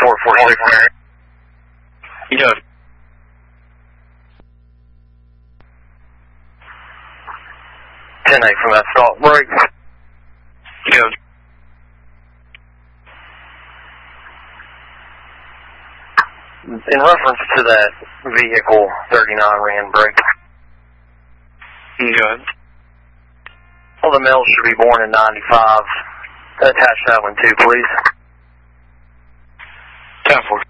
446. Good. 10-8 from that salt break. Good. In reference to that vehicle 39 ran break. Good. All the males should be born in 95. Attach that one too, please. 10-4.